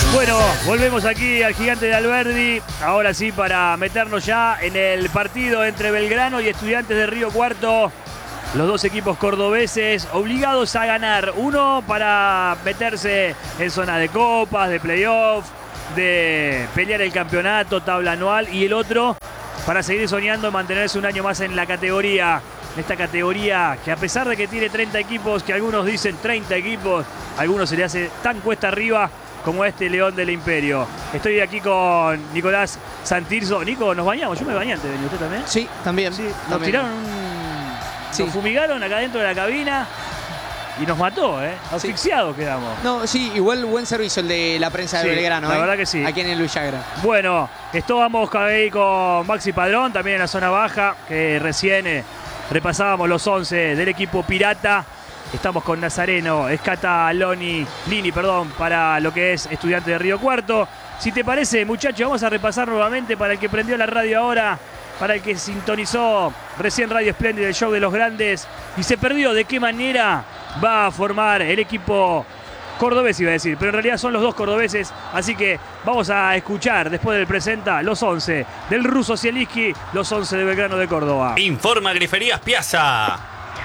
Bueno, volvemos aquí al Gigante de Alberdi, ahora sí para meternos ya en el partido entre Belgrano y Estudiantes de Río Cuarto. Los dos equipos cordobeses obligados a ganar. Uno para meterse en zona de copas, de playoff, de pelear el campeonato, tabla anual. Y el otro para seguir soñando mantenerse un año más en la categoría. Esta categoría que a pesar de que tiene 30 equipos, que algunos dicen 30 equipos, a algunos se le hace tan cuesta arriba como este León del Imperio. Estoy aquí con Nicolás Santirso. Nico, ¿nos bañamos? Yo me bañé antes de venir. ¿Usted también? Sí, también. Sí, nos también. tiraron Nos fumigaron acá dentro de la cabina y nos mató, ¿eh? Asfixiados quedamos. No, sí, igual buen servicio el de la prensa de Belgrano. La verdad que sí. Aquí en el Luis Llagra. Bueno, estábamos ahí con Maxi Padrón, también en la zona baja, que recién repasábamos los 11 del equipo Pirata. Estamos con Nazareno, Escata Lini, para lo que es Estudiante de Río Cuarto. Si te parece, muchachos, vamos a repasar nuevamente para el que prendió la radio ahora, para el que sintonizó recién Radio Espléndida, el show de los grandes, y se perdió de qué manera va a formar el equipo cordobés, iba a decir, pero en realidad son los dos cordobeses, así que vamos a escuchar después del presenta los 11 del ruso Zielinski, los 11 de Belgrano de Córdoba. Informa Griferías Piazza.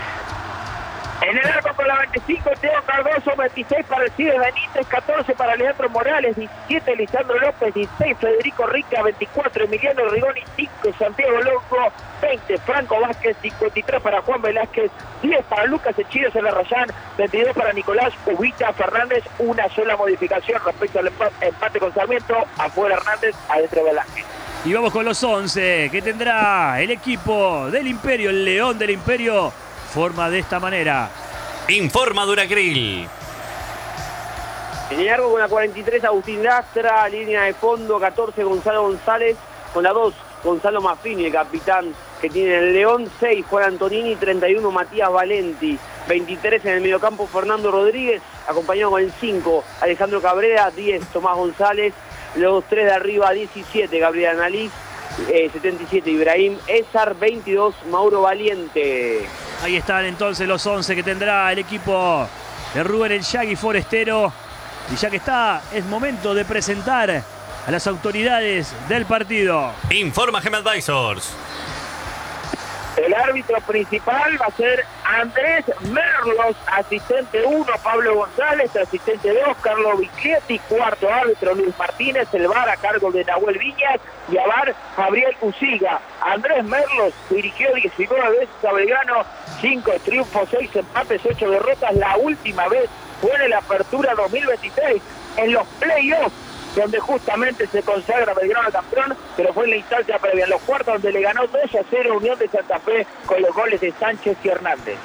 En el arco con la 25, Teo Cardoso, 26 para el Cide Benítez, 14 para Leandro Morales, 17 Lisandro López, 16 Federico Rica, 24 Emiliano Rigoni, 5 Santiago Longo, 20 Franco Vázquez, 53 para Juan Velázquez, 10 para Lucas Echido Celarrayán, 22 para Nicolás Ubita Fernández. Una sola modificación respecto al empate con Sarmiento: afuera Hernández, adentro Velázquez. Y vamos con los 11 que tendrá el equipo del Imperio, el León del Imperio. Forma de esta manera. Informa Duracril. En el arco con la 43 Agustín Lastra, línea de fondo 14 Gonzalo González, con la 2 Gonzalo Maffini, el capitán que tiene el León, 6 Juan Antonini, 31 Matías Valenti, 23 en el mediocampo Fernando Rodríguez, acompañado con el 5 Alejandro Cabrera, 10 Tomás González, los 3 de arriba 17 Gabriel Analiz, 77 Ibrahim Ezar, 22 Mauro Valiente. Ahí están entonces los 11 que tendrá el equipo de Rubén El Yagui Forestero. Y ya que está, es momento de presentar a las autoridades del partido. Informa Gem Advisors. El árbitro principal va a ser Andrés Merlos, asistente 1 Pablo González, asistente 2 Carlos Biglietti, cuarto árbitro Luis Martínez, el VAR a cargo de Nahuel Viñas y a VAR Gabriel Usiga. Andrés Merlos dirigió 19 veces a Belgrano, 5 triunfos, 6 empates, 8 derrotas. La última vez fue en la apertura 2023, en los playoffs, donde justamente se consagra Belgrano campeón, pero fue en la instancia previa, en los cuartos, donde le ganó 2-0 Unión de Santa Fe con los goles de Sánchez y Hernández.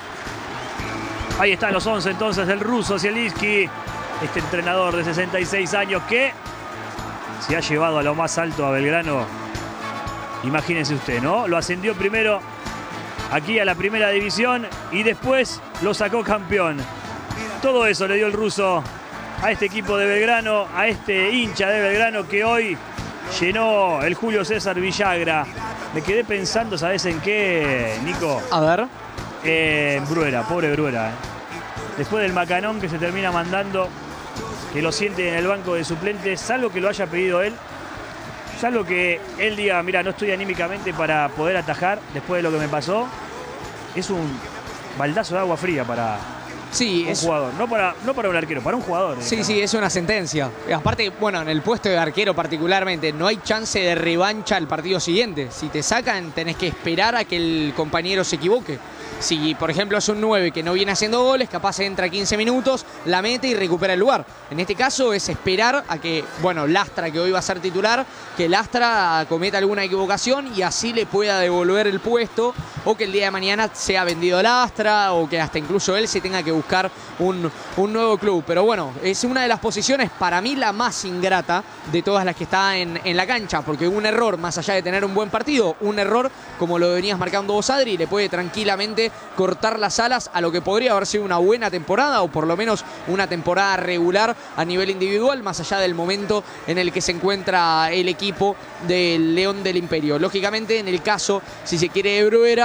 Ahí están los 11 entonces del ruso Zielinski, este entrenador de 66 años que se ha llevado a lo más alto a Belgrano. Imagínense usted, ¿no? Lo ascendió primero aquí a la primera división y después lo sacó campeón. Todo eso le dio el ruso a este equipo de Belgrano, a este hincha de Belgrano que hoy llenó el Julio César Villagra. Me quedé pensando, ¿sabes en qué, Nico? A ver. En Bruera, pobre Bruera. Después del macanón que se termina mandando, que lo siente en el banco de suplentes, salvo que lo haya pedido él, salvo que él diga, mira, no estoy anímicamente para poder atajar después de lo que me pasó, es un baldazo de agua fría para un jugador. No para un arquero, para un jugador. Sí, es una sentencia. Aparte, bueno, en el puesto de arquero particularmente, no hay chance de revancha el partido siguiente. Si te sacan, tenés que esperar a que el compañero se equivoque. Si, por ejemplo, es un 9 que no viene haciendo goles, capaz entra 15 minutos, la mete y recupera el lugar. En este caso es esperar a que, bueno, Lastra, que hoy va a ser titular, que Lastra cometa alguna equivocación y así le pueda devolver el puesto, o que el día de mañana sea vendido Lastra, o que hasta incluso él se tenga que buscar un nuevo club. Pero bueno, es una de las posiciones, para mí, la más ingrata de todas las que está en la cancha, porque un error, más allá de tener un buen partido, un error, como lo venías marcando vos, Adri, le puede tranquilamente cortar las alas a lo que podría haber sido una buena temporada, o por lo menos una temporada regular a nivel individual, más allá del momento en el que se encuentra el equipo del León del Imperio. Lógicamente, en el caso, si se quiere, de Bruera,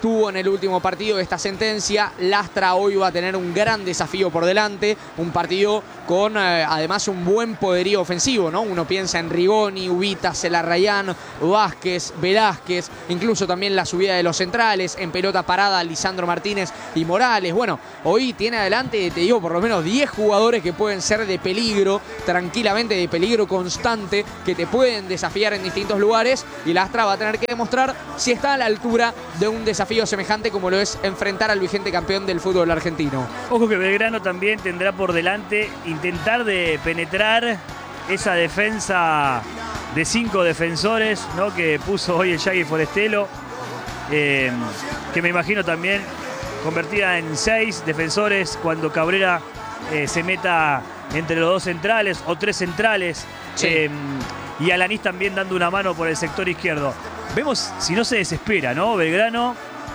tuvo en el último partido de esta sentencia. Lastra hoy va a tener un gran desafío por delante, un partido con además un buen poderío ofensivo, ¿no? Uno piensa en Rigoni, Ubita, Celarrayán, Vázquez, Velázquez, incluso también la subida de los centrales, en pelota parada Lisandro Martínez y Morales. Bueno, hoy tiene adelante, te digo, por lo menos 10 jugadores que pueden ser de peligro, tranquilamente de peligro constante, que te pueden desafiar en distintos lugares, y Lastra va a tener que demostrar si está a la altura de un desafío semejante como lo es enfrentar al vigente campeón del fútbol argentino. Ojo que Belgrano también tendrá por delante intentar de penetrar esa defensa de 5 defensores, ¿no?, que puso hoy el Yagui Forestelo, que me imagino también convertida en 6 defensores cuando Cabrera se meta entre los 2 centrales o 3 centrales. Sí. Y Alanís también dando una mano por el sector izquierdo. Vemos si no se desespera, ¿no?, Belgrano,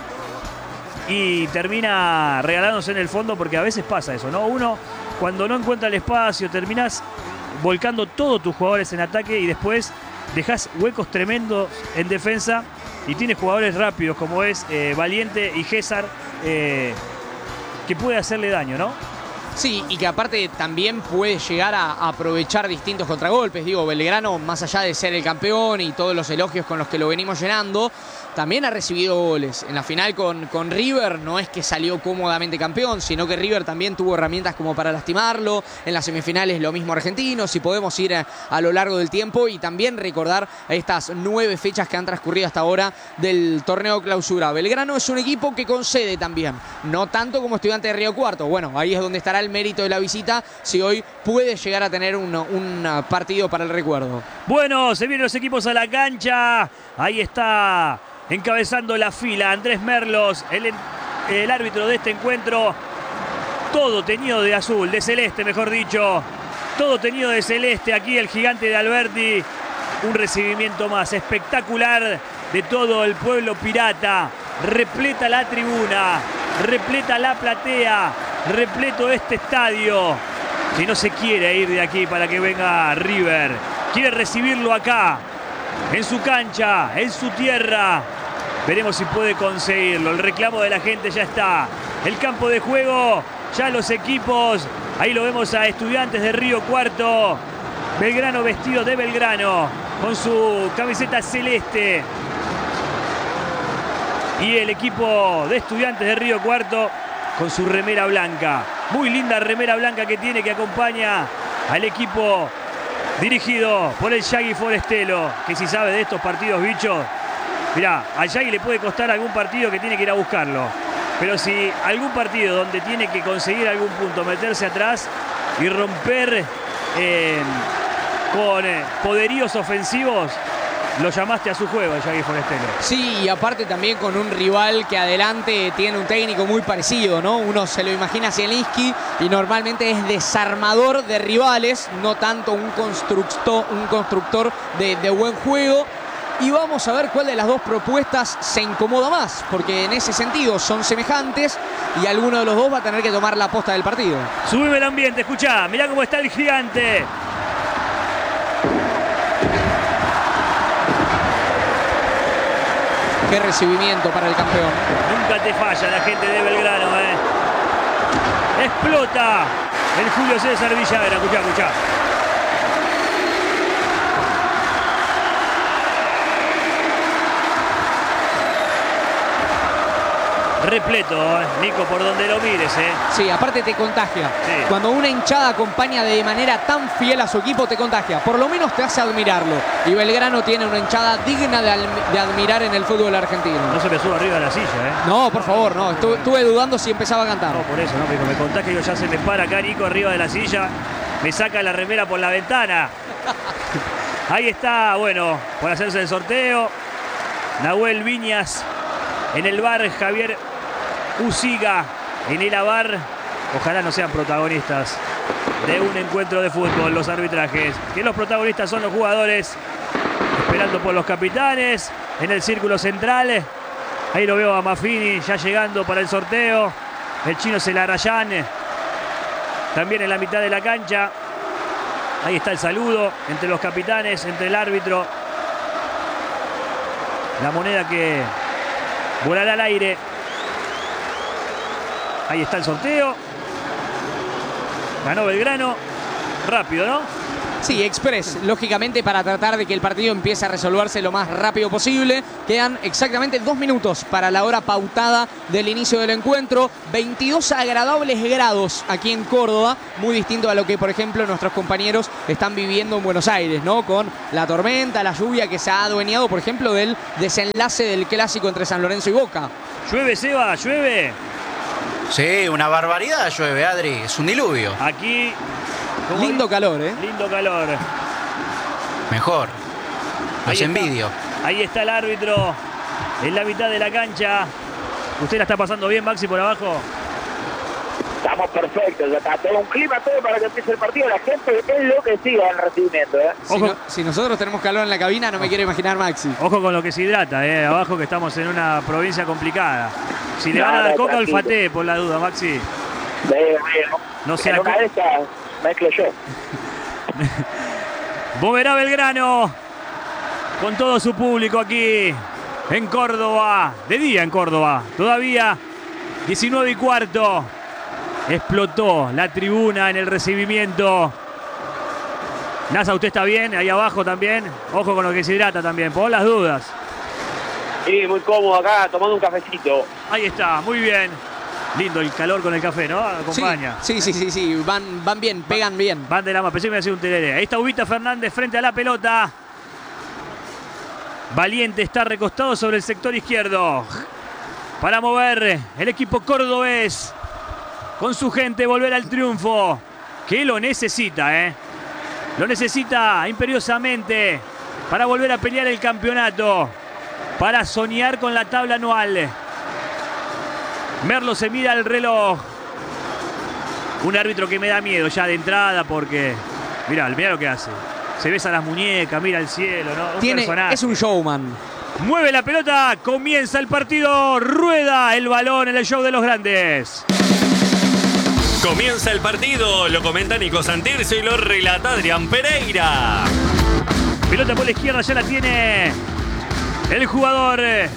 y termina regalándose en el fondo, porque a veces pasa eso, ¿no? Uno, cuando no encuentra el espacio, terminás volcando todos tus jugadores en ataque y después dejás huecos tremendos en defensa, y tienes jugadores rápidos como es Valiente y Gésar, que puede hacerle daño, ¿no? Sí, y que aparte también puede llegar a aprovechar distintos contragolpes. Digo, Belgrano, más allá de ser el campeón y todos los elogios con los que lo venimos llenando, también ha recibido goles. En la final con River no es que salió cómodamente campeón, sino que River también tuvo herramientas como para lastimarlo. En las semifinales lo mismo Argentinos. Si podemos ir a lo largo del tiempo y también recordar estas 9 fechas que han transcurrido hasta ahora del torneo clausura. Belgrano es un equipo que concede también, no tanto como Estudiantes de Río Cuarto. Bueno, ahí es donde estará el mérito de la visita, si hoy puede llegar a tener un partido para el recuerdo. Bueno, se vienen los equipos a la cancha. Ahí está encabezando la fila Andrés Merlos, el árbitro de este encuentro. Todo teñido de azul, de celeste mejor dicho. Todo teñido de celeste aquí el gigante de Alberti. Un recibimiento más espectacular de todo el pueblo pirata. Repleta la tribuna, repleta la platea, repleto este estadio, que no se quiere ir de aquí para que venga River. Quiere recibirlo acá, en su cancha, en su tierra. Veremos si puede conseguirlo. El reclamo de la gente ya está. El campo de juego, ya los equipos. Ahí lo vemos a Estudiantes de Río Cuarto. Belgrano vestido de Belgrano, con su camiseta celeste. Y el equipo de Estudiantes de Río Cuarto con su remera blanca. Muy linda remera blanca que tiene, que acompaña al equipo dirigido por el Yagui Forestelo, que si sabe de estos partidos, bichos, mirá, al Yagui le puede costar algún partido que tiene que ir a buscarlo. Pero si algún partido donde tiene que conseguir algún punto, meterse atrás y romper con poderíos ofensivos, lo llamaste a su juego, el Yagui Forestelo. Sí, y aparte también con un rival que adelante tiene un técnico muy parecido, ¿no? Uno se lo imagina a Zielinski y normalmente es desarmador de rivales, no tanto un constructor de buen juego. Y vamos a ver cuál de las dos propuestas se incomoda más, porque en ese sentido son semejantes y alguno de los dos va a tener que tomar la posta del partido. Subime el ambiente, escuchá, mirá cómo está el gigante. Qué recibimiento para el campeón. Nunca te falla la gente de Belgrano, Explota el Julio César Villagra. Escuchá, escuchá. Repleto, Nico, por donde lo mires, Sí, aparte te contagia. Sí. Cuando una hinchada acompaña de manera tan fiel a su equipo, te contagia. Por lo menos te hace admirarlo. Y Belgrano tiene una hinchada digna de admirar en el fútbol argentino. No se me suba arriba de la silla, No, por favor, no. Estuve dudando si empezaba a cantar. No, por eso, no, me contagia. Ya se me para acá, Nico, arriba de la silla. Me saca la remera por la ventana. Ahí está, bueno, por hacerse el sorteo. Nahuel Viñas en el bar, Javier Usiga en el avar. Ojalá no sean protagonistas de un encuentro de fútbol los arbitrajes, que los protagonistas son los jugadores, esperando por los capitanes en el círculo central. Ahí lo veo a Maffini ya llegando para el sorteo. El chino Celarrayán también en la mitad de la cancha. Ahí está el saludo entre los capitanes, entre el árbitro. La moneda que Volará al aire. Ahí está el sorteo. Ganó Belgrano. Rápido, ¿no? Sí, express, lógicamente para tratar de que el partido empiece a resolverse lo más rápido posible. Quedan exactamente 2 minutos para la hora pautada del inicio del encuentro. 22 agradables grados aquí en Córdoba, muy distinto a lo que, por ejemplo, nuestros compañeros están viviendo en Buenos Aires, ¿no? Con la tormenta, la lluvia que se ha adueñado, por ejemplo, del desenlace del clásico entre San Lorenzo y Boca. ¿Llueve, Seba? ¿Llueve? Sí, una barbaridad llueve, Adri. Es un diluvio. Aquí... Lindo calor, ¿eh? Lindo calor. Mejor. Los Ahí envidio. Ahí está el árbitro en la mitad de la cancha. ¿Usted la está pasando bien, Maxi, por abajo? Estamos perfectos, ya está todo un clima, todo para que empiece el partido. La gente es enloquecida en el recibimiento, ¿eh? Si nosotros tenemos calor en la cabina, no me quiero imaginar Maxi. Ojo con lo que se hidrata, abajo, que estamos en una provincia complicada. Si le van a dar coca, olfatee por la duda, Maxi. No sea una de estas mezclo yo. Moverá Belgrano con todo su público aquí en Córdoba. De día en Córdoba. Todavía 19:15. Explotó la tribuna en el recibimiento. Nasa, ¿usted está bien? Ahí abajo también. Ojo con lo que se hidrata también, por las dudas. Sí, muy cómodo acá, tomando un cafecito. Ahí está, muy bien. Lindo el calor con el café, ¿no? Acompaña. Sí. Van bien, pegan bien. Van de la mano, pensé que me iba a hacer un tereré. Ahí está Ubita Fernández frente a la pelota. Valiente está recostado sobre el sector izquierdo. Para mover el equipo cordobés. Con su gente volver al triunfo. Que lo necesita, ¿eh? Lo necesita imperiosamente para volver a pelear el campeonato. Para soñar con la tabla anual. Merlo se mira el reloj. Un árbitro que me da miedo ya de entrada porque... Mirá lo que hace. Se besa las muñecas, mira el cielo, ¿no? Es un showman. Mueve la pelota, comienza el partido. Rueda el balón en el show de los grandes. Comienza el partido, lo comenta Nico Santirce y lo relata Adrián Pereira. Pelota por la izquierda, ya la tiene el jugador.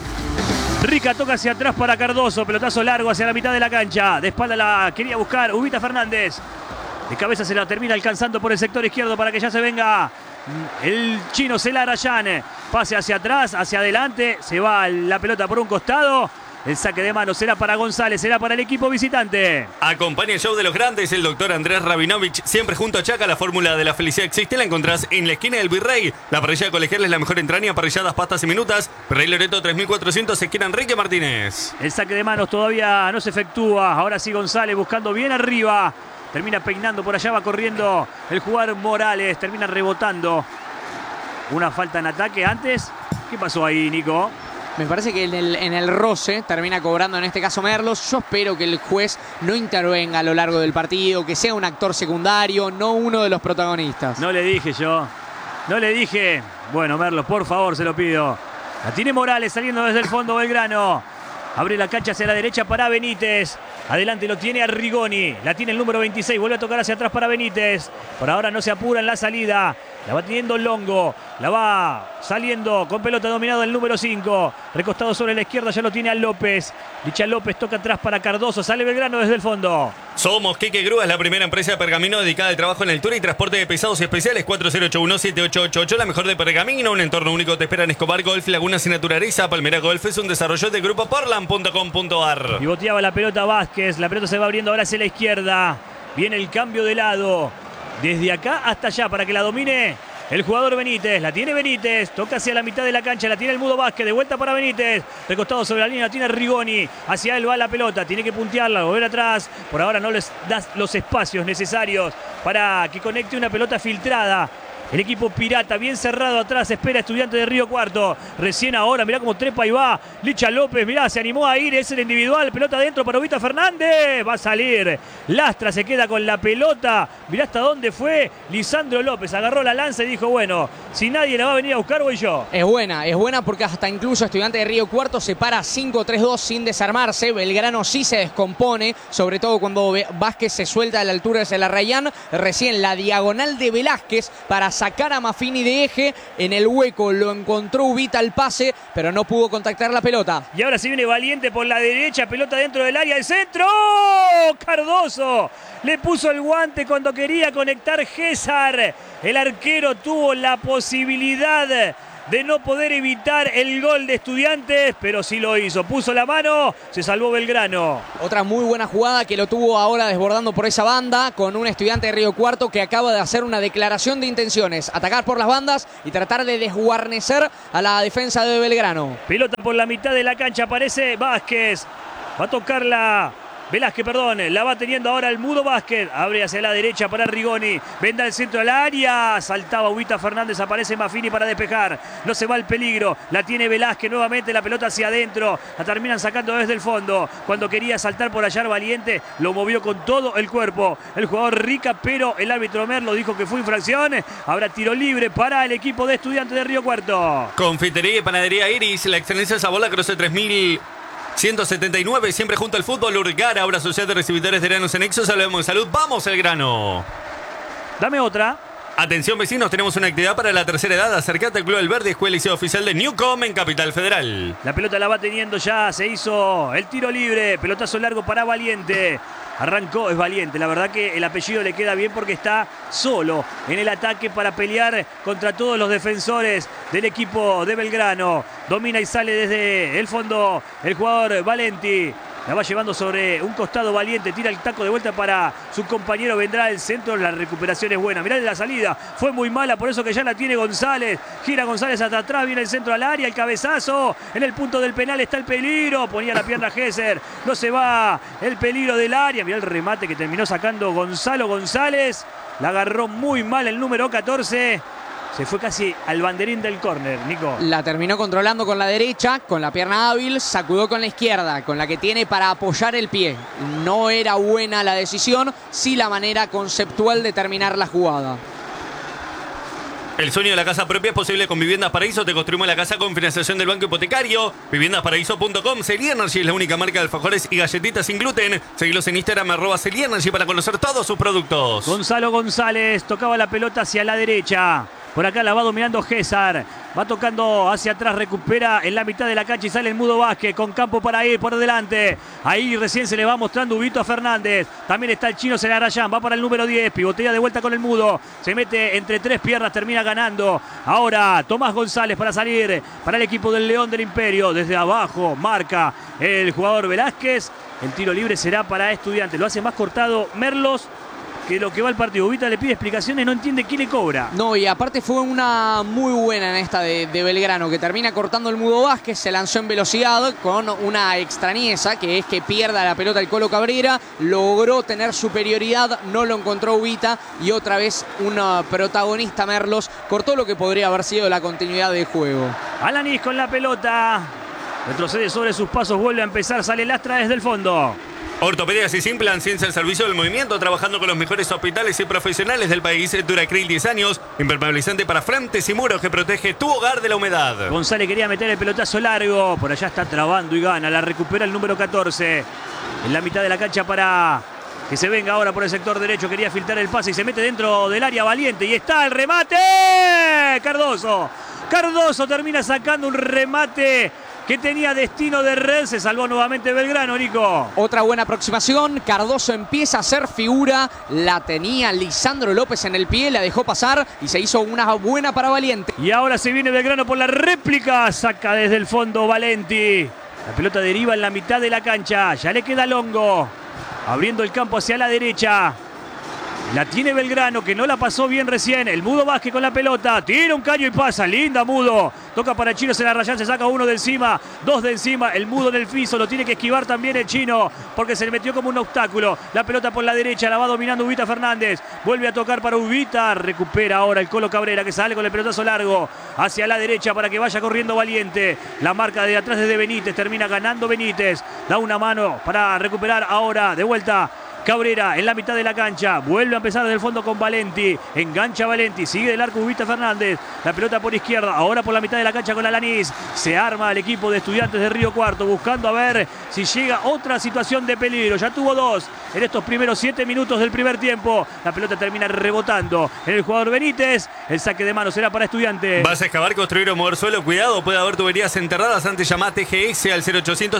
Rica toca hacia atrás para Cardoso. Pelotazo largo hacia la mitad de la cancha. De espalda la quería buscar Ubita Fernández. De cabeza se la termina alcanzando por el sector izquierdo para que ya se venga el chino Celarayán. Pase hacia atrás, hacia adelante. Se va la pelota por un costado. El saque de mano será para González, será para el equipo visitante. Acompaña el show de los grandes el doctor Andrés Rabinovich, siempre junto a Chaca. La fórmula de la felicidad existe, la encontrás en la esquina del Virrey. La parrilla colegial es la mejor entraña, parrilladas, pastas y minutas. Virrey Loreto 3400, esquina Enrique Martínez. El saque de manos todavía no se efectúa. Ahora sí González buscando bien arriba. Termina peinando por allá, va corriendo el jugador Morales. Termina rebotando. Una falta en ataque antes. ¿Qué pasó ahí, Nico? Me parece que en el roce termina cobrando en este caso Merlos. Yo espero que el juez no intervenga a lo largo del partido, que sea un actor secundario, no uno de los protagonistas. No le dije yo. No le dije. Bueno, Merlos, por favor, se lo pido. La tiene Morales saliendo desde el fondo Belgrano. Abre la cancha hacia la derecha para Benítez. Adelante lo tiene Arrigoni. La tiene el número 26. Vuelve a tocar hacia atrás para Benítez. Por ahora no se apura en la salida. La va teniendo Longo. La va saliendo con pelota dominado el número 5. Recostado sobre la izquierda ya lo tiene a López. Licha López toca atrás para Cardoso. Sale Belgrano desde el fondo. Somos Quique Grúas, la primera empresa de pergamino dedicada al trabajo en altura y transporte de pesados y especiales. 4081-7888, la mejor de pergamino. Un entorno único te espera en Escobar Golf, Lagunas y Naturaleza. Palmera Golf es un desarrollo de grupo Portland.com.ar. Y boteaba la pelota Vázquez. La pelota se va abriendo ahora hacia la izquierda. Viene el cambio de lado. Desde acá hasta allá para que la domine el jugador Benítez. La tiene Benítez. Toca hacia la mitad de la cancha. La tiene el Mudo Vázquez. De vuelta para Benítez. Recostado sobre la línea. La tiene Rigoni. Hacia él va la pelota. Tiene que puntearla. Volver atrás. Por ahora no les das los espacios necesarios para que conecte una pelota filtrada. El equipo pirata bien cerrado atrás. Espera Estudiante de Río Cuarto. Recién ahora. Mirá cómo trepa y va. Licha López. Mirá, se animó a ir. Es el individual. Pelota adentro para Ubita Fernández. Va a salir. Lastra se queda con la pelota. Mirá hasta dónde fue. Lisandro López agarró la lanza y dijo, bueno, si nadie la va a venir a buscar, voy yo. Es buena porque hasta incluso Estudiante de Río Cuarto se para 5-3-2 sin desarmarse. Belgrano sí se descompone. Sobre todo cuando Vázquez se suelta a la altura de Celarayán. Recién la diagonal de Velázquez para sacar a Maffini de eje. En el hueco lo encontró Ubita el pase, pero no pudo contactar la pelota. Y ahora se viene Valiente por la derecha, pelota dentro del área, el centro. ¡Oh! Cardoso le puso el guante cuando quería conectar César. El arquero tuvo la posibilidad de no poder evitar el gol de Estudiantes, pero sí lo hizo. Puso la mano, se salvó Belgrano. Otra muy buena jugada que lo tuvo ahora desbordando por esa banda con un Estudiante de Río Cuarto que acaba de hacer una declaración de intenciones. Atacar por las bandas y tratar de desguarnecer a la defensa de Belgrano. Pelota por la mitad de la cancha, aparece Vázquez. Va a tocarla Velázquez, perdón, la va teniendo ahora el Mudo Vázquez. Abre hacia la derecha para Rigoni. Venda el centro al área. Saltaba Ubita Fernández. Aparece Maffini para despejar. No se va el peligro. La tiene Velázquez nuevamente. La pelota hacia adentro. La terminan sacando desde el fondo. Cuando quería saltar por allá Valiente, lo movió con todo el cuerpo. El jugador Rica, pero el árbitro Merlo dijo que fue infracción. Habrá tiro libre para el equipo de Estudiantes de Río Cuarto. Confitería y panadería Iris. La excelencia sabor la Croce 3179, siempre junto al fútbol. Urgar, ahora Sociedad de Recibidores de Granos en Exos. Hablamos de salud. ¡Vamos el grano! Dame otra. Atención vecinos, tenemos una actividad para la tercera edad. Acercate al Club del Verde, Escuela y Liceo Oficial de Newcom en Capital Federal. La pelota la va teniendo ya, se hizo el tiro libre. Pelotazo largo para Valiente. Arrancó, es Valiente, la verdad que el apellido le queda bien porque está solo en el ataque para pelear contra todos los defensores del equipo de Belgrano. Domina y sale desde el fondo el jugador Valenti. La va llevando sobre un costado Valiente, tira el taco de vuelta para su compañero, vendrá el centro, la recuperación es buena. Mirá la salida, fue muy mala, por eso que ya la tiene González. Gira González hasta atrás, viene el centro al área, el cabezazo, en el punto del penal está el peligro, ponía la pierna Gesser, no se va el peligro del área. Mirá el remate que terminó sacando Gonzalo González, la agarró muy mal el número 14. Se fue casi al banderín del córner, Nico. La terminó controlando con la derecha, con la pierna hábil, sacudó con la izquierda, con la que tiene para apoyar el pie. No era buena la decisión, sí la manera conceptual de terminar la jugada. El sueño de la casa propia es posible con Viviendas Paraíso. Te construimos la casa con financiación del Banco Hipotecario. Viviendasparaíso.com. Celienergy es la única marca de alfajores y galletitas sin gluten. Seguilos en Instagram @Celienergy para conocer todos sus productos. Gonzalo González tocaba la pelota hacia la derecha. Por acá la va dominando César. Va tocando hacia atrás, recupera en la mitad de la cancha y sale el Mudo Vázquez con campo para ir por delante. Ahí recién se le va mostrando Ubito a Fernández. También está el chino Celarayán, va para el número 10. Pivotea de vuelta con el Mudo. Se mete entre tres piernas, termina ganando. Ahora Tomás González para salir para el equipo del León del Imperio. Desde abajo marca el jugador Velázquez. El tiro libre será para Estudiantes. Lo hace más cortado Merlos que lo que va el partido. Ubita le pide explicaciones, no entiende quién le cobra. No, y aparte fue una muy buena en esta de Belgrano, que termina cortando el Mudo Vázquez, se lanzó en velocidad con una extrañeza, que es que pierda la pelota el Colo Cabrera, logró tener superioridad, no lo encontró Ubita, y otra vez un protagonista Merlos cortó lo que podría haber sido la continuidad del juego. Alanis con la pelota, retrocede sobre sus pasos, vuelve a empezar, sale Lastra desde el fondo. Ortopedias y Simplan, ciencia al servicio del movimiento, trabajando con los mejores hospitales y profesionales del país. Duracril 10 años, impermeabilizante para frentes y muros que protege tu hogar de la humedad. González quería meter el pelotazo largo, por allá está trabando y gana, la recupera el número 14. En la mitad de la cancha para que se venga ahora por el sector derecho, quería filtrar el pase y se mete dentro del área Valiente y está el remate. Cardoso termina sacando un remate que tenía destino de red, se salvó nuevamente Belgrano, Nico. Otra buena aproximación, Cardoso empieza a hacer figura, la tenía Lisandro López en el pie, la dejó pasar y se hizo una buena para Valiente. Y ahora se viene Belgrano por la réplica, saca desde el fondo Valenti. La pelota deriva en la mitad de la cancha, ya le queda Longo, abriendo el campo hacia la derecha. La tiene Belgrano, que no la pasó bien recién. El Mudo Vázquez con la pelota. Tira un caño y pasa. Linda Mudo. Toca para el chino Celarayán. Se saca uno de encima. Dos de encima. El Mudo en el piso. Lo tiene que esquivar también el chino, porque se le metió como un obstáculo. La pelota por la derecha. La va dominando Ubita Fernández. Vuelve a tocar para Ubita. Recupera ahora el Colo Cabrera, que sale con el pelotazo largo hacia la derecha para que vaya corriendo Valiente. La marca de atrás desde Benítez. Termina ganando Benítez. Da una mano para recuperar ahora de vuelta Cabrera en la mitad de la cancha. Vuelve a empezar desde el fondo con Valenti. Engancha Valenti. Sigue del arco Ubita Fernández. La pelota por izquierda. Ahora por la mitad de la cancha con Alanís. Se arma el equipo de Estudiantes de Río Cuarto. Buscando a ver si llega otra situación de peligro. Ya tuvo 2 en estos primeros 7 minutos del primer tiempo. La pelota termina rebotando en el jugador Benítez. El saque de mano será para Estudiantes. ¿Vas a excavar, construir o mover suelo? Cuidado, puede haber tuberías enterradas. Antes llamá a TGS al 0800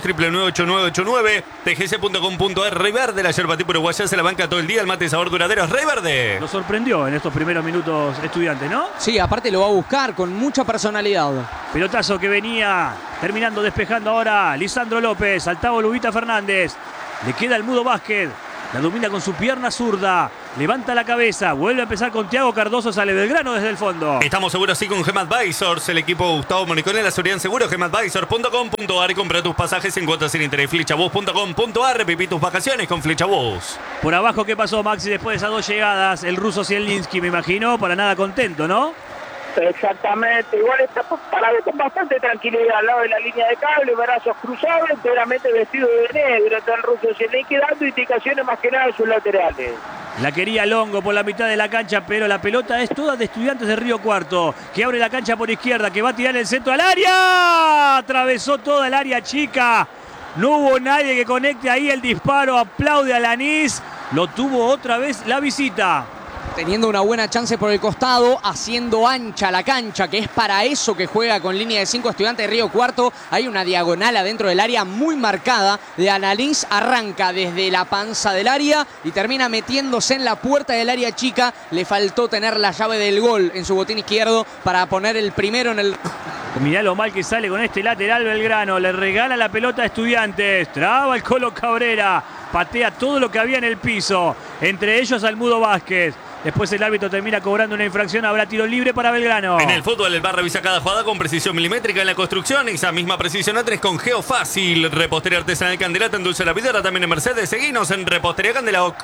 99989. tgs.com.ar. Rey Verde, la yerba tipo uruguaya se la banca todo el día. El mate de sabor duradero es Rey Verde. Lo sorprendió en estos primeros minutos Estudiantes, ¿no? Sí, aparte lo va a buscar con mucha personalidad. Pelotazo que venía terminando despejando ahora Lisandro López. Saltaba Lubita Fernández. Le queda el Mudo Vázquez. La domina con su pierna zurda. Levanta la cabeza. Vuelve a empezar con Thiago Cardoso. Sale Belgrano desde el fondo. Estamos seguros sí con Gem Advisors. El equipo Gustavo Monicone, la seguridad en seguro. gemadvisors.com.ar. Y compra tus pasajes en cuotas sin interés. Flechabus.com.ar. Viví tus vacaciones con Flechabus. Por abajo, ¿qué pasó, Maxi? Después de esas 2 llegadas, el ruso Zielinski, me imagino, para nada contento, ¿no? Exactamente, igual está parado con bastante tranquilidad al lado de la línea de cable, brazos cruzados, enteramente vestido de negro. Está el ruso Zielinski dando indicaciones más que nada a sus laterales. La quería Longo por la mitad de la cancha, pero la pelota es toda de Estudiantes de Río Cuarto, que abre la cancha por izquierda, que va a tirar el centro al área. Atravesó toda el área chica. No hubo nadie que conecte ahí el disparo. Aplaude a Alanís. Lo tuvo otra vez la visita. Teniendo una buena chance por el costado, haciendo ancha la cancha, que es para eso que juega con línea de 5 Estudiantes de Río Cuarto. Hay una diagonal adentro del área muy marcada de Alanís. Arranca desde la panza del área y termina metiéndose en la puerta del área chica. Le faltó tener la llave del gol en su botín izquierdo para poner el primero en el... Mirá lo mal que sale con este lateral Belgrano. Le regala la pelota a Estudiantes. Traba el Colo Cabrera. Patea todo lo que había en el piso. Entre ellos al Mudo Vázquez. Después el árbitro termina cobrando una infracción. Habrá tiro libre para Belgrano. En el fútbol, el VAR revisa cada jugada con precisión milimétrica. En la construcción, esa misma precisión la tenés con Geofácil. Repostería artesanal Candelata, endulce la videra. También en Mercedes. Seguinos en Repostería Candelac.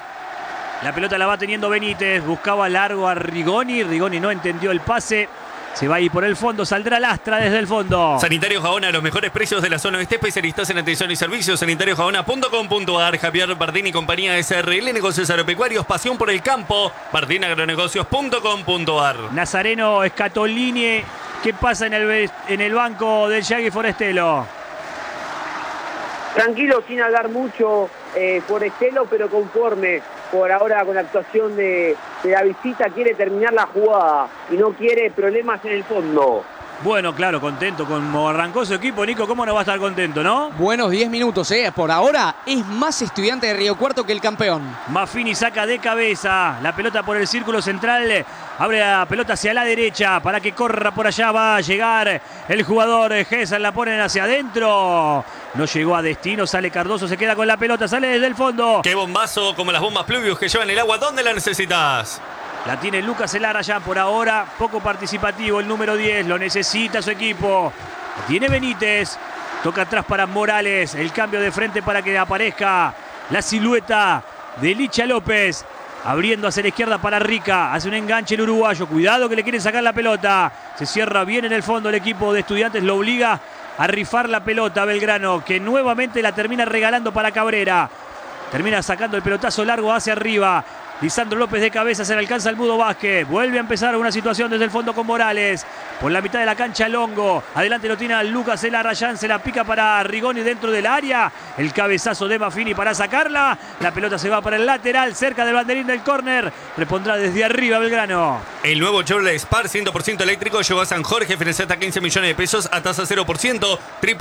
La pelota la va teniendo Benítez. Buscaba largo a Rigoni. Rigoni no entendió el pase. Se va a ir por el fondo, saldrá Lastra desde el fondo. Sanitario Jaona, los mejores precios de la zona oeste, especialistas en atención y servicios. Sanitariojaona.com.ar. Javier Bardini y compañía SRL, negocios agropecuarios, pasión por el campo. bardinagronegocios.com.ar. Nazareno Scatolini, ¿qué pasa en el banco del Yagui Forestelo? Tranquilo, sin hablar mucho Forestelo, pero conforme por ahora con la actuación de la visita. Quiere terminar la jugada y no quiere problemas en el fondo. Bueno, claro, contento con cómo arrancó su equipo. Nico, ¿cómo no va a estar contento, no? Buenos 10 minutos, Por ahora es más Estudiante de Río Cuarto que el campeón. Maffini saca de cabeza la pelota por el círculo central. Abre la pelota hacia la derecha para que corra por allá. Va a llegar el jugador Gessan. La ponen hacia adentro. No llegó a destino. Sale Cardoso. Se queda con la pelota. Sale desde el fondo. ¡Qué bombazo! Como las bombas Pluvius que llevan el agua. ¿Dónde la necesitas? La tiene Lucas Elara ya por ahora. Poco participativo el número 10. Lo necesita su equipo. La tiene Benítez. Toca atrás para Morales. El cambio de frente para que aparezca la silueta de Licha López. Abriendo hacia la izquierda para Rica. Hace un enganche el uruguayo. Cuidado que le quieren sacar la pelota. Se cierra bien en el fondo el equipo de Estudiantes. Lo obliga a rifar la pelota Belgrano, que nuevamente la termina regalando para Cabrera. Termina sacando el pelotazo largo hacia arriba. Lisandro López de cabeza, se le alcanza el Mudo Vázquez. Vuelve a empezar una situación desde el fondo con Morales. Por la mitad de la cancha Longo. Adelante lo tiene a Lucas Elarrayán. Se la pica para Rigoni dentro del área. El cabezazo de Maffini para sacarla. La pelota se va para el lateral, cerca del banderín del córner. Repondrá desde arriba Belgrano. El nuevo Chevrolet Spar 100% eléctrico llegó a San Jorge. Financia hasta 15 millones de pesos a tasa 0%.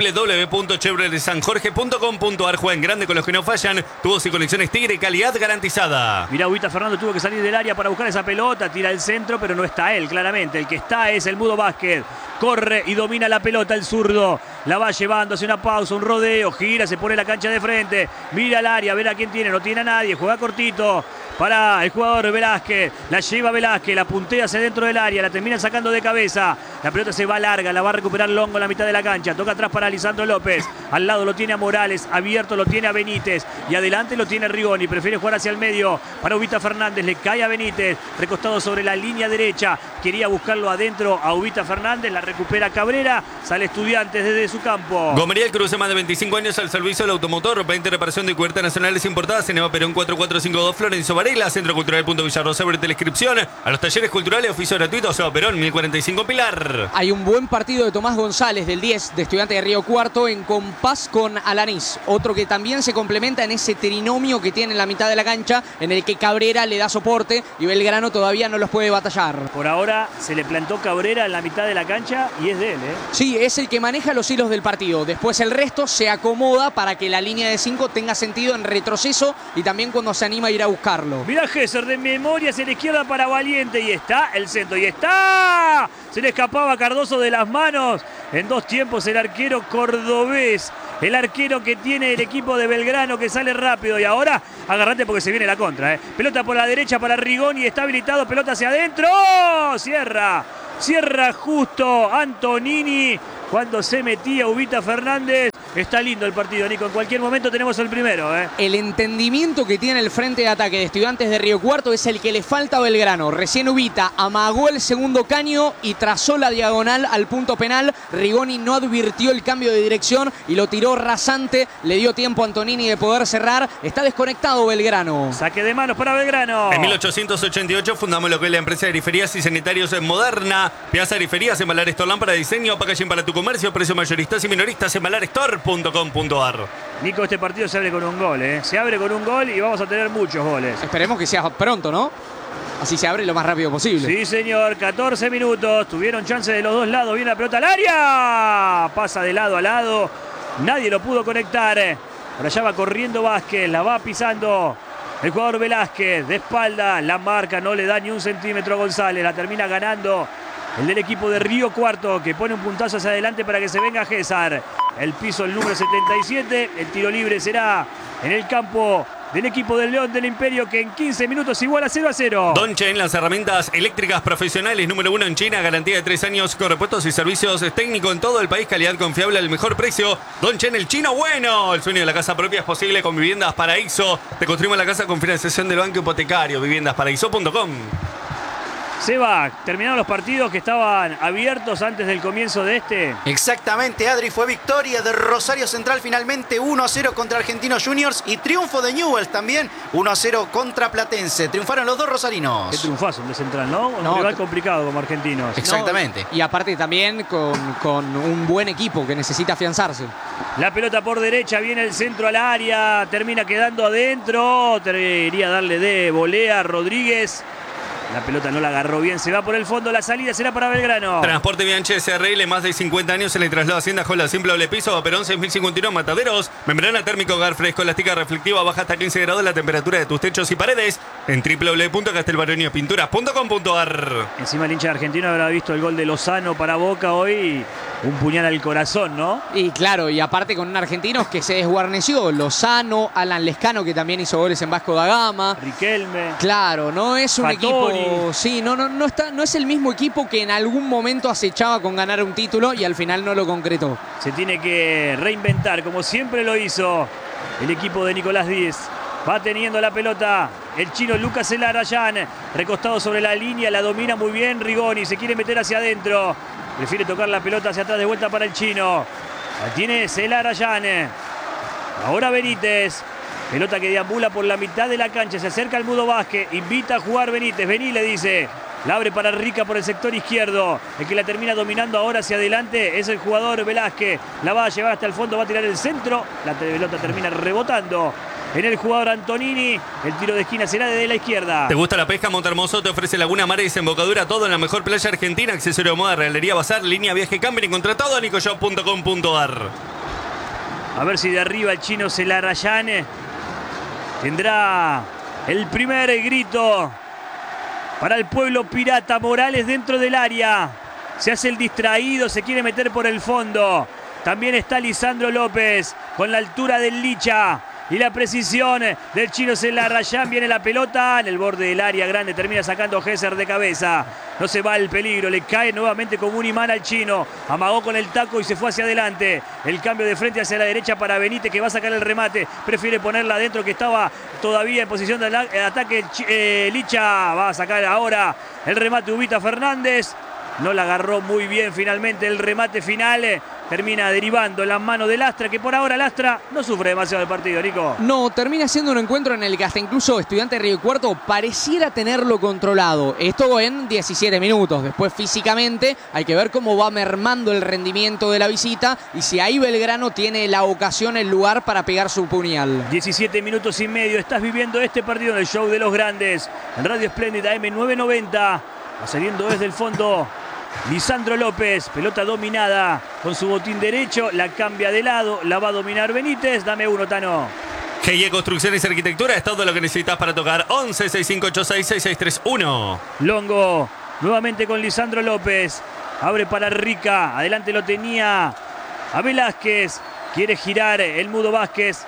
www.chevroletsanjorge.com.ar. Juega en grande con los que no fallan. Tubos y conexiones Tigre, calidad garantizada. Mirá, Ubita Fernando tuvo que salir del área para buscar esa pelota. Tira el centro, pero no está él, claramente. El que está es el Mudo Vázquez. Corre y domina la pelota el zurdo. La va llevando, hace una pausa, un rodeo. Gira, se pone la cancha de frente. Mira al área, ver a quién tiene. No tiene a nadie. Juega cortito para el jugador Velázquez. La lleva Velázquez, la puntea hacia dentro del área, la termina sacando de cabeza. La pelota se va larga, la va a recuperar Longo en la mitad de la cancha. Toca atrás para Lisandro López. Al lado lo tiene a Morales, abierto lo tiene a Benítez. Y adelante lo tiene Rigoni. Prefiere jugar hacia el medio para Ubita Fernández. Le cae a Benítez, recostado sobre la línea derecha. Quería buscarlo adentro a Ubita Fernández. La recupera Cabrera. Sale Estudiantes desde su campo. Gomeriel Cruz, más de 25 años al servicio del automotor. 20 reparación de cubiertas nacionales importadas. En Eva Perón 4452 Florencio Varela. Centro Cultural Villarrosa. Abre la inscripción a los talleres culturales. Oficio gratuito. Eva Perón 1045 Pilar. Hay un buen partido de Tomás González del 10 de Estudiantes de Río Cuarto en compás con Alanís. Otro que también se complementa en ese trinomio que tiene en la mitad de la cancha, en el que Cabrera le da soporte y Belgrano todavía no los puede batallar. Por ahora se le plantó Cabrera en la mitad de la cancha y es de él, ¿eh? Sí, es el que maneja los hilos del partido. Después el resto se acomoda para que la línea de 5 tenga sentido en retroceso y también cuando se anima a ir a buscarlo. Mirá Gesser de memoria hacia la izquierda para Valiente y está el centro y está. Se le escapaba Cardoso de las manos. En dos tiempos el arquero cordobés. El arquero que tiene el equipo de Belgrano que sale rápido. Y ahora agarrate porque se viene la contra. Pelota por la derecha para Rigoni. Está habilitado. Pelota hacia adentro. ¡Oh! Cierra justo Antonini. Cuando se metía Ubita Fernández. Está lindo el partido, Nico. En cualquier momento tenemos el primero. El entendimiento que tiene el frente de ataque de Estudiantes de Río Cuarto es el que le falta a Belgrano. Recién Ubita amagó el segundo caño y trazó la diagonal al punto penal. Rigoni no advirtió el cambio de dirección y lo tiró rasante. Le dio tiempo a Antonini de poder cerrar. Está desconectado Belgrano. Saque de manos para Belgrano. En 1888 fundamos lo que es la empresa de griferías y sanitarios en Moderna. Piazza Griferías en Valar Store, lámpara de diseño, packaging para tu comercio, precio mayoristas y minoristas en valarstore.com.ar. Nico, este partido se abre con un gol, Se abre con un gol y vamos a tener muchos goles. Esperemos que sea pronto, ¿no? Así se abre lo más rápido posible. Sí, señor. 14 minutos. Tuvieron chance de los dos lados. Viene la pelota al área. Pasa de lado a lado. Nadie lo pudo conectar. Por allá va corriendo Vázquez. La va pisando el jugador Velázquez. De espalda. La marca. No le da ni un centímetro a González. La termina ganando el del equipo de Río Cuarto, que pone un puntazo hacia adelante para que se venga Gesser. El piso, el número 77. El tiro libre será en el campo del equipo del León del Imperio, que en 15 minutos iguala 0-0. Donchen, las herramientas eléctricas profesionales número 1 en China, garantía de 3 años con repuestos y servicios técnicos en todo el país, calidad confiable al mejor precio. Donchen, el chino bueno. El sueño de la casa propia es posible con Viviendas Paraíso. Te construimos la casa con financiación del banco hipotecario. Viviendasparaíso.com. Seba, terminaron los partidos que estaban abiertos antes del comienzo de este. Exactamente, Adri, fue victoria de Rosario Central finalmente 1-0 contra Argentinos Juniors y triunfo de Newell's también 1-0 contra Platense. Triunfaron los dos rosarinos. Qué triunfazo de Central, ¿no? Un No, rival complicado como Argentinos. Exactamente. No, y aparte también con un buen equipo que necesita afianzarse. La pelota por derecha, viene el centro al área, termina quedando adentro. Quería darle de volea a Rodríguez. La pelota no la agarró bien, se va por el fondo, la salida será para Belgrano. Transporte Bianchi SRL, más de 50 años en el traslado Hacienda Jola, simple doble piso, Perón 6051 Mataderos, membrana térmico, hogar fresco, elástica reflectiva, baja hasta 15 grados la temperatura de tus techos y paredes, en www.castelbaroniospinturas.com.ar. Encima el hincha argentino habrá visto el gol de Lozano para Boca hoy, un puñal al corazón, ¿no? Y claro, y aparte con un argentino que se desguarneció, Lozano, Alan Lescano, que también hizo goles en Vasco da Gama. Riquelme. Claro, no es un Fattori. equipo. Sí, no es el mismo equipo que en algún momento acechaba con ganar un título y al final no lo concretó. Se tiene que reinventar, como siempre lo hizo el equipo de Nicolás Díez. Va teniendo la pelota el chino Lucas Elarayán, recostado sobre la línea, la domina muy bien Rigoni, se quiere meter hacia adentro. Prefiere tocar la pelota hacia atrás de vuelta para el chino. La tiene Elarayán. Ahora Benítez. Pelota que deambula por la mitad de la cancha. Se acerca al Mudo Vázquez. Invita a jugar Benítez. Vení, le dice. La abre para Rica por el sector izquierdo. El que la termina dominando ahora hacia adelante es el jugador Velázquez. La va a llevar hasta el fondo. Va a tirar el centro. La pelota termina rebotando en el jugador Antonini. El tiro de esquina será desde la izquierda. ¿Te gusta la pesca? Montehermoso te ofrece Laguna, Mar y Desembocadura. Todo en la mejor playa argentina. Accesorio de moda, realería, bazar, línea, viaje, camping. Encontrá todo a nicoshop.com.ar. A ver si de arriba el chino Elarayán tendrá el primer grito para el pueblo pirata. Morales dentro del área. Se hace el distraído, se quiere meter por el fondo. También está Lisandro López con la altura del Licha. y la precisión del chino Zelarayán. Viene la pelota en el borde del área grande, termina sacando Gesser de cabeza. No se va el peligro, le cae nuevamente como un imán al chino. Amagó con el taco y se fue hacia adelante. El cambio de frente hacia la derecha para Benítez, que va a sacar el remate. Prefiere ponerla adentro, que estaba todavía en posición de ataque. Licha va a sacar ahora el remate Ubita Fernández. No la agarró muy bien finalmente el remate final. Termina derivando en las manos de Lastra, que por ahora Lastra no sufre demasiado el partido, Nico. No, termina siendo un encuentro en el que hasta incluso Estudiantes de Río Cuarto pareciera tenerlo controlado. Esto en 17 minutos. Después físicamente hay que ver cómo va mermando el rendimiento de la visita y si ahí Belgrano tiene la ocasión, el lugar para pegar su puñal. 17 minutos y medio. Estás viviendo este partido en el show de los grandes. En Radio Espléndida M990. Va saliendo desde el fondo Lisandro López, pelota dominada con su botín derecho, la cambia de lado, la va a dominar Benítez. Dame uno, Tano. GIE Construcciones y Arquitectura es todo lo que necesitas para tocar. 11 6586 6631. Longo, nuevamente con Lisandro López. Abre para Rica, adelante lo tenía a Velázquez. Quiere girar el Mudo Vázquez.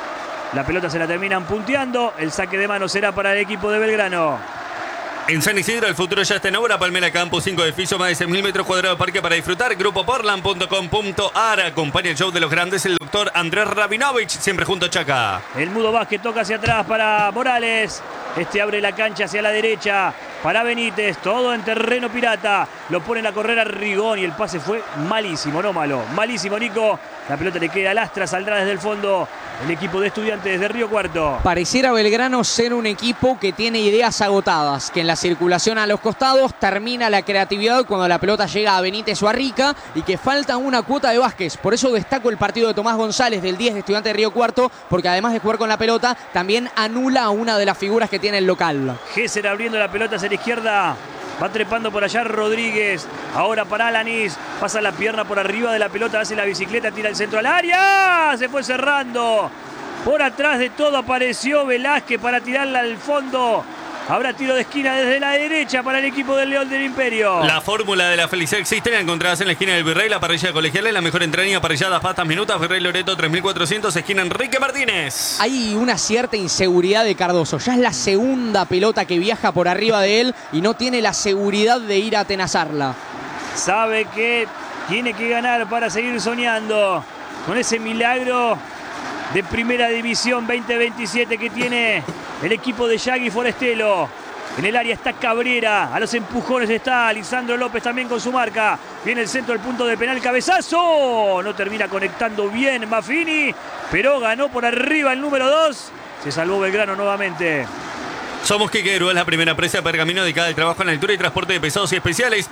La pelota se la terminan punteando. El saque de mano será para el equipo de Belgrano. En San Isidro el futuro ya está en obra. Palmera Campus, 5 edificios, más de 6.000 metros cuadrados de parque para disfrutar. Grupoportland.com.ar. Acompaña el show de los grandes el doctor Andrés Rabinovich, siempre junto a Chaca. El Mudo Vázquez toca hacia atrás para Morales. Este abre la cancha hacia la derecha para Benítez. Todo en terreno pirata. Lo ponen a correr a Rigón y el pase fue malísimo, no malo. Malísimo, Nico. La pelota le queda a Lastra, saldrá desde el fondo el equipo de Estudiantes de Río Cuarto. Pareciera Belgrano ser un equipo que tiene ideas agotadas, que en la circulación a los costados termina la creatividad cuando la pelota llega a Benítez o a Rica y que falta una cuota de Vázquez. Por eso destaco el partido de Tomás González del 10 de Estudiantes de Río Cuarto, porque además de jugar con la pelota, también anula a una de las figuras que tiene el local. Gesser abriendo la pelota hacia la izquierda. Va trepando por allá Rodríguez. Ahora para Alanis. Pasa la pierna por arriba de la pelota. Hace la bicicleta. Tira el centro al área. Se fue cerrando. Por atrás de todo apareció Velázquez para tirarla al fondo. Habrá tiro de esquina desde la derecha para el equipo del León del Imperio. La fórmula de la felicidad existe. La encontrarás en la esquina del Virrey. La parrilla colegial es la mejor entraña. Parrilladas, pastas, minutas. Virrey Loreto 3400. Esquina Enrique Martínez. Hay una cierta inseguridad de Cardoso. Ya es la segunda pelota que viaja por arriba de él y no tiene la seguridad de ir a atenazarla. Sabe que tiene que ganar para seguir soñando con ese milagro de Primera División 2027 que tiene el equipo de Yagui Forestelo. En el área está Cabrera, a los empujones está Lisandro López también con su marca. Viene el centro del punto de penal, cabezazo. No termina conectando bien Maffini, pero ganó por arriba el número 2. Se salvó Belgrano nuevamente. Somos Quiquero, es la primera empresa de Pergamino dedicada al trabajo en altura y transporte de pesados y especiales.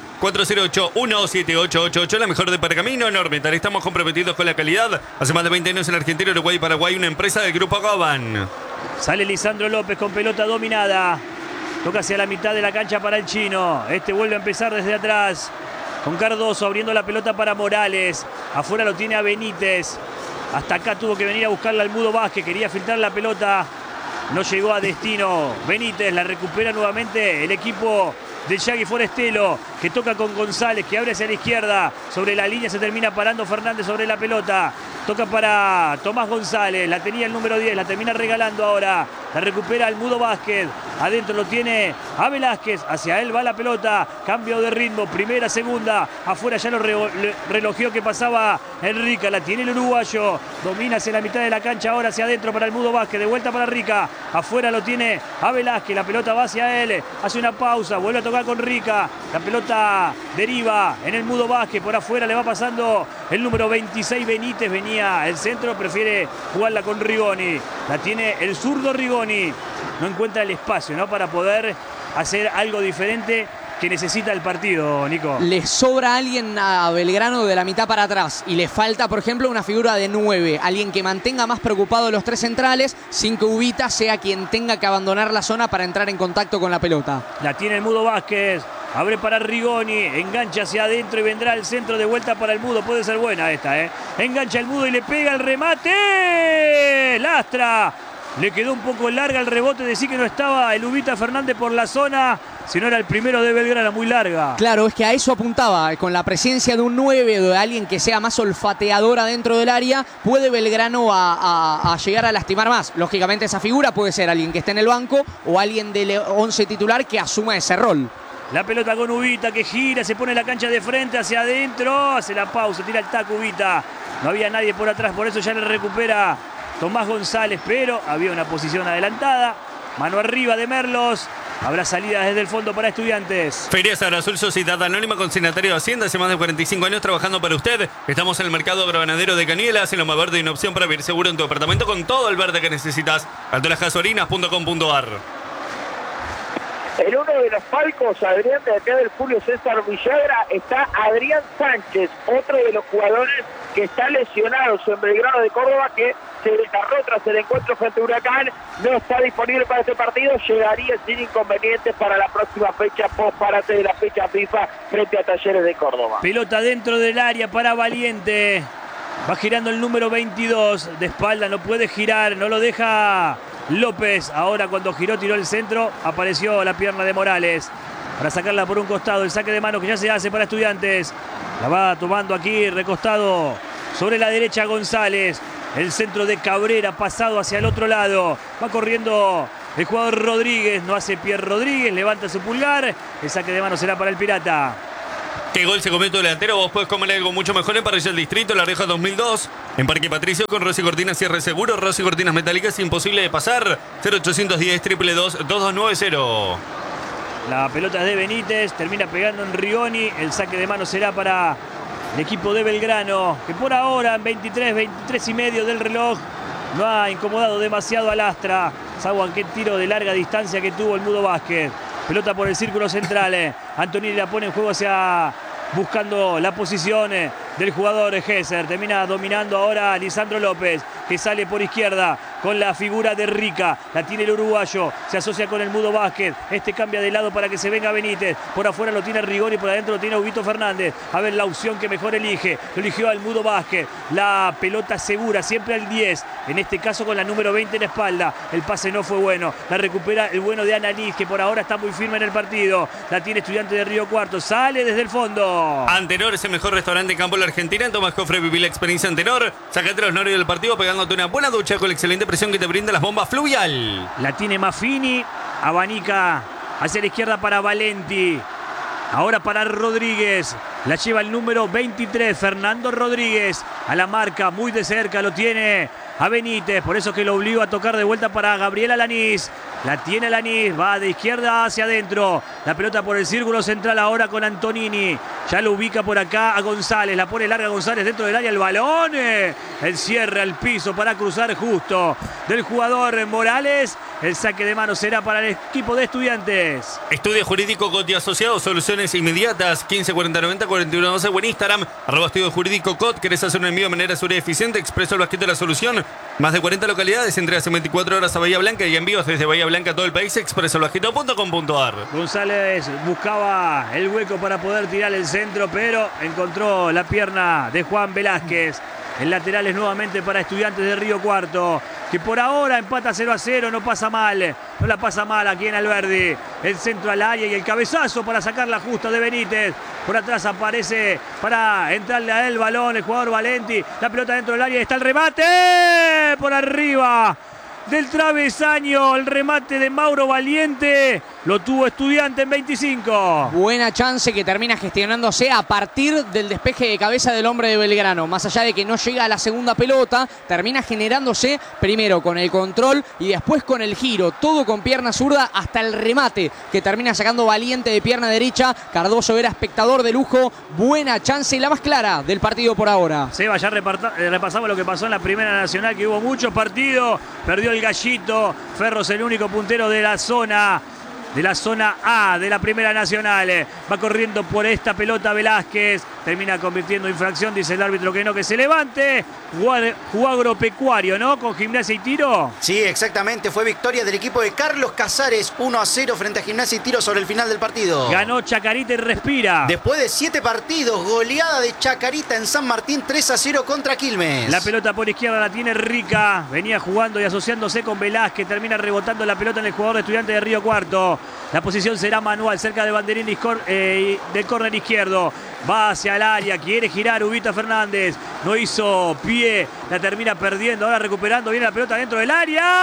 408-17888, la mejor de Pergamino, enorme. Estamos comprometidos con la calidad. Hace más de 20 años en Argentina, Uruguay y Paraguay, una empresa del Grupo Goban. Sale Lisandro López con pelota dominada. Toca hacia la mitad de la cancha para el chino. Este vuelve a empezar desde atrás. Con Cardoso abriendo la pelota para Morales. Afuera lo tiene a Benítez. Hasta acá tuvo que venir a buscarla al Mudo Vázquez. Quería filtrar la pelota. No llegó a destino. Benítez la recupera nuevamente el equipo del Yagui Forestelo, que toca con González, que abre hacia la izquierda. Sobre la línea se termina parando Fernández sobre la pelota. Toca para Tomás González. La tenía el número 10. La termina regalando ahora. La recupera el Mudo Vázquez. Adentro lo tiene a Velázquez. Hacia él va la pelota. Cambio de ritmo. Primera, segunda. Afuera ya lo relojeó que pasaba Enrica. La tiene el uruguayo. Domina hacia la mitad de la cancha. Ahora hacia adentro para el Mudo Vázquez. De vuelta para Rica. Afuera lo tiene a Velázquez. La pelota va hacia él. Hace una pausa. Vuelve a tocar con Rica. La pelota deriva en el Mudo Vázquez. Por afuera le va pasando el número 26 Benítez. Venía el centro. Prefiere jugarla con Rigoni. La tiene el zurdo Rigoni. No encuentra el espacio, ¿no?, para poder hacer algo diferente que necesita el partido, Nico. Le sobra alguien a Belgrano de la mitad para atrás y le falta, por ejemplo, una figura de 9. Alguien que mantenga más preocupado los tres centrales sin que Ubita sea quien tenga que abandonar la zona para entrar en contacto con la pelota. La tiene el Mudo Vázquez. Abre para Rigoni, engancha hacia adentro y vendrá el centro de vuelta para el Mudo. Puede ser buena esta, ¿eh? Engancha el Mudo y le pega el remate. Lastra. Le quedó un poco larga el rebote, decir que no estaba el Ubita Fernández por la zona, sino era el primero de Belgrano, muy larga. Claro, es que a eso apuntaba, con la presencia de un 9 o de alguien que sea más olfateadora dentro del área, puede Belgrano a llegar a lastimar más. Lógicamente esa figura puede ser alguien que esté en el banco o alguien del 11 titular que asuma ese rol. La pelota con Ubita que gira, se pone la cancha de frente hacia adentro, hace la pausa, tira el taco Ubita. No había nadie por atrás, por eso ya le recupera Tomás González, pero había una posición adelantada. Mano arriba de Merlos. Habrá salida desde el fondo para Estudiantes. Ferias Agroazul, Sociedad Anónima, consignatario de Hacienda, hace más de 45 años trabajando para usted. Estamos en el mercado agroganadero de Canielas, en Loma Verde, y una opción para vivir seguro en tu apartamento con todo el verde que necesitas. Altolasgasolinas.com.ar. En uno de los palcos, Adrián, de acá del Julio César Villagra, está Adrián Sánchez, otro de los jugadores que está lesionado en Belgrano de Córdoba, que se desgarró tras el encuentro frente a Huracán. No está disponible para este partido, llegaría sin inconvenientes para la próxima fecha, post-parate de la fecha FIFA frente a Talleres de Córdoba. Pelota dentro del área para Valiente. Va girando el número 22, de espalda, no puede girar, no lo deja López. Ahora cuando giró, tiró el centro, apareció la pierna de Morales para sacarla por un costado. El saque de mano que ya se hace para Estudiantes. La va tomando aquí, recostado sobre la derecha González. El centro de Cabrera, pasado hacia el otro lado. Va corriendo el jugador Rodríguez, no hace Pierre Rodríguez, levanta su pulgar. El saque de mano será para el Pirata. ¿Qué gol se comió tu delantero? Vos podés comer algo mucho mejor en Parrilla del Distrito, La Rioja 2002. En Parque Patricio con Rosy Cortinas Cierre Seguro. Rosy Cortinas Metálicas, imposible de pasar. 0810 222 2290. La pelota es de Benítez, termina pegando en Rigoni. El saque de mano será para el equipo de Belgrano, que por ahora en 23 y medio del reloj no ha incomodado demasiado al Astra, salvo aquel tiro de larga distancia que tuvo el Mudo Vázquez. Pelota por el círculo central. Antonini la pone en juego hacia buscando la posición del jugador Gesser. Termina dominando ahora Lisandro López, que sale por izquierda con la figura de Rica. La tiene el uruguayo, se asocia con el Mudo Vázquez. Este cambia de lado para que se venga Benítez. Por afuera lo tiene Rigoni, por adentro lo tiene Ubito Fernández. A ver la opción que mejor elige. Lo eligió al Mudo Vázquez. La pelota segura, siempre al 10. En este caso con la número 20 en la espalda. El pase no fue bueno. La recupera el bueno de Ananís, que por ahora está muy firme en el partido. La tiene Estudiante de Río Cuarto. Sale desde el fondo. Antenor es el mejor restaurante en campo de la Argentina. En Tomás Cofre viví la experiencia Antenor. Sacate los nervios del partido pegándote una buena ducha con la excelente presión que te brinda las bombas Fluvial. La tiene Maffini. Abanica hacia la izquierda para Valenti. Ahora para Rodríguez. La lleva el número 23, Fernando Rodríguez. A la marca, muy de cerca, lo tiene a Benítez. Por eso que lo obligó a tocar de vuelta para Gabriel Alanís. La tiene Alanís, va de izquierda hacia adentro. La pelota por el círculo central ahora con Antonini. Ya lo ubica por acá a González. La pone larga González dentro del área. El balón. El cierre al piso para cruzar justo del jugador Morales. El saque de mano será para el equipo de Estudiantes. Estudio Jurídico Cot y Asociados. Soluciones inmediatas. 15 40 90 41 12. O en Instagram. @Estudio Jurídico Cot. ¿Querés hacer un envío de manera segura y eficiente? Expreso el Basquete de la Solución. Más de 40 localidades. Entregas en 24 horas a Bahía Blanca y envíos desde Bahía Blanca a todo el país. expresolbasquito.com.ar. González buscaba el hueco para poder tirar el centro, pero encontró la pierna de Juan Velázquez. El lateral es nuevamente para Estudiantes de Río Cuarto, que por ahora empata 0-0, no pasa mal. No la pasa mal aquí en Alberdi. El centro al área y el cabezazo para sacar la justa de Benítez. Por atrás aparece para entrarle a él el balón el jugador Valenti. La pelota dentro del área y está el remate por arriba del travesaño. El remate de Mauro Valiente lo tuvo Estudiante en 25. Buena chance que termina gestionándose a partir del despeje de cabeza del hombre de Belgrano. Más allá de que no llega a la segunda pelota, termina generándose primero con el control y después con el giro. Todo con pierna zurda hasta el remate que termina sacando Valiente de pierna derecha. Cardoso era espectador de lujo. Buena chance y la más clara del partido por ahora. Seba, ya repasamos lo que pasó en la Primera Nacional, que hubo muchos partidos. Perdió el Gallito. Ferros el único puntero de la zona. de la zona A de la Primera Nacional. Va corriendo por esta pelota Velázquez. Termina convirtiendo infracción, dice el árbitro que no, que se levante. Jugó Agropecuario, ¿no? Con Gimnasia y Tiro. Sí, exactamente. Fue victoria del equipo de Carlos Casares, 1-0 frente a Gimnasia y Tiro sobre el final del partido. Ganó Chacarita y respira. Después de 7 partidos, goleada de Chacarita en San Martín, 3-0 contra Quilmes. La pelota por izquierda la tiene Rica. Venía jugando y asociándose con Velázquez. Termina rebotando la pelota en el jugador de Estudiantes de Río Cuarto. La posición será manual, cerca del banderín del córner izquierdo. Va hacia el área, quiere girar Ubita Fernández. No hizo pie, la termina perdiendo. Ahora recuperando, viene la pelota dentro del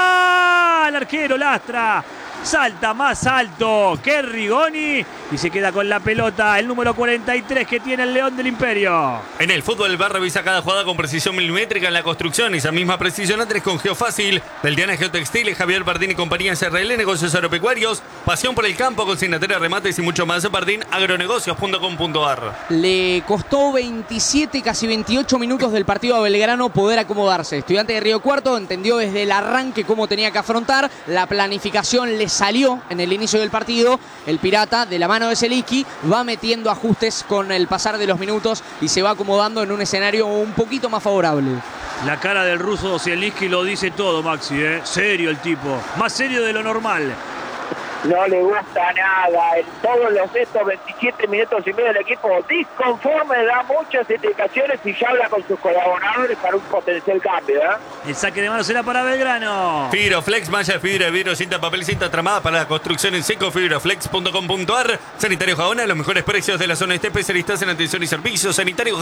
área. El arquero Lastra salta más alto que Rigoni y se queda con la pelota el número 43 que tiene el León del Imperio. En el fútbol, el VAR revisa cada jugada con precisión milimétrica. En la construcción, esa misma precisión antes con Geofácil, del Diana Geotextiles, Javier Pardín y compañía SRL, negocios agropecuarios, pasión por el campo, consignataria, remates y mucho más. Pardín, agronegocios.com.ar. Le costó 27, casi 28 minutos del partido a Belgrano poder acomodarse. Estudiante de Río Cuarto entendió desde el arranque cómo tenía que afrontar. La planificación le salió en el inicio del partido. El Pirata, de la mano de Zielinski, va metiendo ajustes con el pasar de los minutos y se va acomodando en un escenario un poquito más favorable. La cara del ruso Zielinski lo dice todo, Maxi, ¿eh? Serio el tipo, más serio de lo normal. No le gusta nada. En todos estos 27 minutos y medio del equipo disconforme, da muchas indicaciones y ya habla con sus colaboradores para un potencial cambio, ¿eh? El saque de mano será para Belgrano. Fibroflex, malla de fibra de vidrio, cinta, papel y cinta tramada para la construcción en seco. Fibroflex.com.ar. Sanitario Gaona, los mejores precios de la zona este, especialistas en atención y servicios.